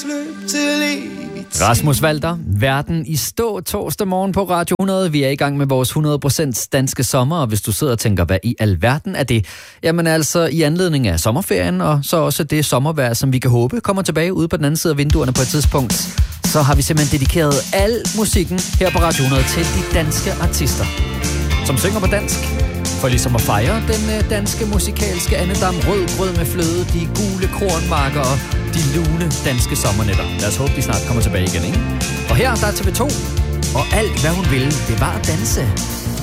Rasmus Walter, verden i stå torsdag morgen på Radio 100. Vi er i gang med vores 100% danske sommer, og hvis du sidder og tænker, hvad i alverden er det? Jamen altså i anledning af sommerferien, og så også det sommervejr, som vi kan håbe kommer tilbage ude på den anden side af vinduerne på et tidspunkt, så har vi simpelthen dedikeret al musikken her på Radio 100 til de danske artister, som synger på dansk. For ligesom at fejre den danske musikalske andedam, rød grød med fløde, de gule kornmarker og de lune danske sommernetter. Lad os håbe, de snart kommer tilbage igen, ikke? Og her der er TV2, og alt hvad hun ville, det var at danse.